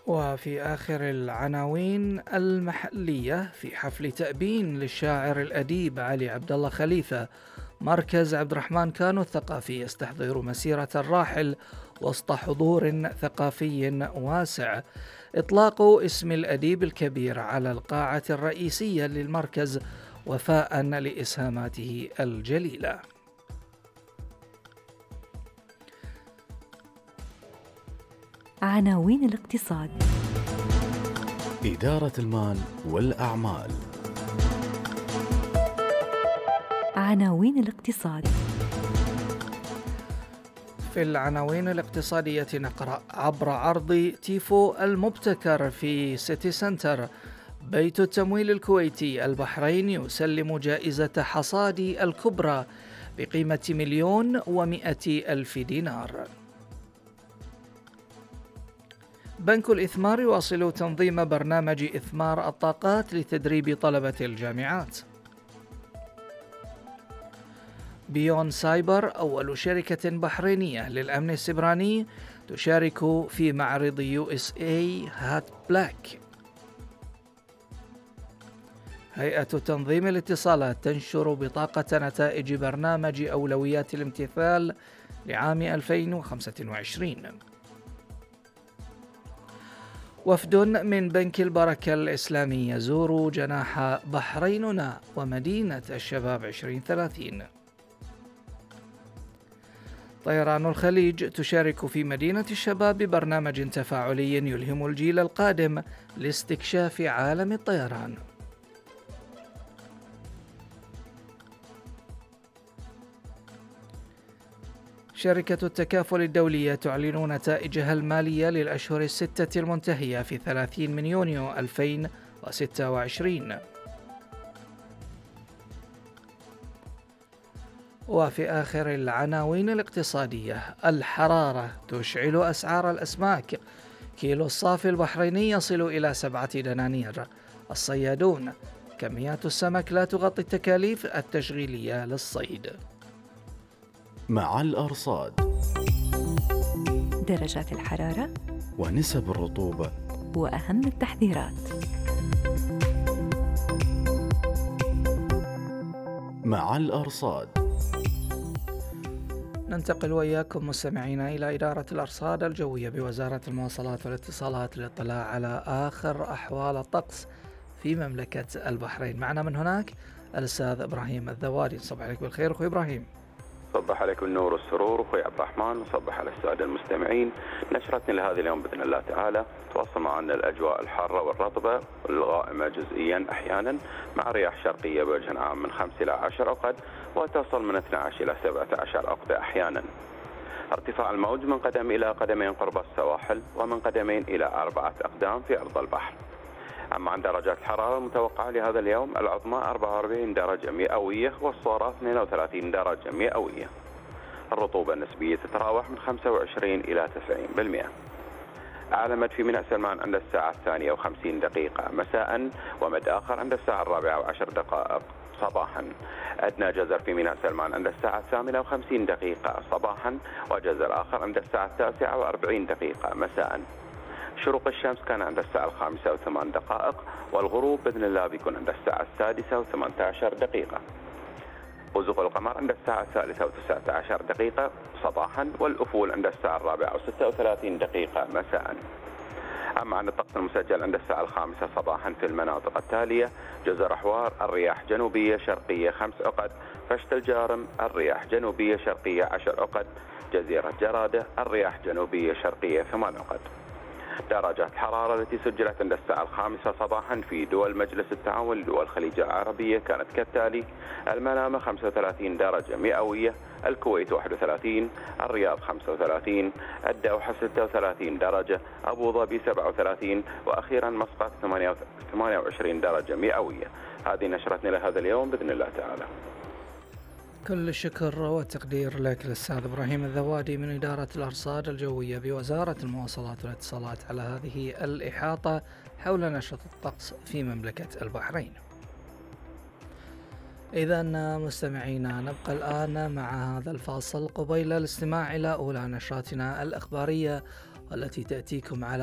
وفي آخر العناوين المحلية، في حفل تأبين للشاعر الأديب علي عبد الله خليفة، مركز عبد الرحمن كانو الثقافي يستحضر مسيرة الراحل وسط حضور ثقافي واسع. إطلاق اسم الأديب الكبير على القاعة الرئيسية للمركز وفاء لإسهاماته الجليلة. عناوين الاقتصاد. إدارة المال والأعمال. عناوين الاقتصاد. في العناوين الاقتصادية نقرأ: عبر عرض تيفو المبتكر في سيتي سنتر، بيت التمويل الكويتي البحرين يسلم جائزة حصاد الكبرى بقيمة 1,100,000 دينار. بنك الإثمار يواصل تنظيم برنامج إثمار الطاقات لتدريب طلبة الجامعات. بيون سايبر، أول شركة بحرينية للأمن السبراني، تشارك في معرض USA هات بلاك. هيئة تنظيم الاتصالات تنشر بطاقة نتائج برنامج أولويات الامتثال لعام 2025. وفد من بنك البركة الإسلامي يزور جناح بحريننا ومدينة الشباب 2030. طيران الخليج تشارك في مدينة الشباب ببرنامج تفاعلي يلهم الجيل القادم لاستكشاف عالم الطيران. شركة التكافل الدولية تعلن نتائجها المالية للأشهر الستة المنتهية في 30 من يونيو 2026. وفي آخر العناوين الاقتصادية، الحرارة تشعل أسعار الأسماك، كيلو الصافي البحريني يصل إلى 7 دنانير. الصيادون، كميات السمك لا تغطي التكاليف التشغيلية للصيد. مع الأرصاد، درجات الحرارة ونسب الرطوبة، وأهم التحذيرات. مع الأرصاد. ننتقل وإياكم مستمعينا إلى إدارة الأرصاد الجوية بوزارة المواصلات والاتصالات للاطلاع على آخر أحوال الطقس في مملكة البحرين. معنا من هناك الأستاذ إبراهيم الذوادي. صباح عليك بالخير أخوي إبراهيم. صبح عليكم النور والسرور أخوي عبد الرحمن، وصبح على السادة المستمعين. نشرتنا لهذا اليوم بإذن الله تعالى تواصل معنا الأجواء الحارة والرطبة والغائمة جزئيا أحيانا، مع رياح شرقية بوجه عام من 5 إلى 10 عقد، وتصل من 12 إلى 17 عقدة أحيانا. ارتفاع الموج من قدم إلى قدمين قرب السواحل، ومن قدمين إلى 4 أقدام في أرض البحر. أما عن درجات الحرارة المتوقعة لهذا اليوم، العظمى 44 درجة مئوية والصغرى 32 درجة مئوية. الرطوبة النسبية تتراوح من 25 إلى 90%. أعلمت في ميناء سلمان عند الساعة 2:50 مساء، ومد آخر عند الساعة 4:10 صباحا. أدنى جزر في ميناء سلمان عند الساعة 8:50 صباحا، وجزر آخر عند الساعة 9:40 مساء. شروق الشمس كان عند الساعة 5:08، والغروب بإذن الله بيكون عند الساعة 6:18. وزوغ القمر عند الساعة 3:19 صباحا، والأفول عند الساعة 4:36 مساء. أما عن الطقس المسجل عند الساعة 5 صباحا في المناطق التالية: جزر حوار الرياح جنوبية شرقية 5 عقد، فشت الجارم الرياح جنوبية شرقية 10 عقد، جزيرة جرادة الرياح جنوبية شرقية 8 عقد. درجات الحرارة التي سجلت عند الساعة 5 صباحا في دول مجلس التعاون لدول الخليج العربية كانت كالتالي: المنامة 35 درجة مئوية، الكويت 31، الرياض 35، الدوحة 36 درجة، أبو ظبي 37، وأخيرا مسقط 28 درجة مئوية. هذه نشرتنا لهذا اليوم بإذن الله تعالى. كل الشكر والتقدير لك الأستاذ إبراهيم الذوادي من إدارة الأرصاد الجوية بوزارة المواصلات والاتصالات على هذه الإحاطة حول نشرة الطقس في مملكة البحرين. إذا مستمعينا نبقى الآن مع هذا الفاصل قبيل الاستماع إلى أولى نشراتنا الأخبارية والتي تأتيكم على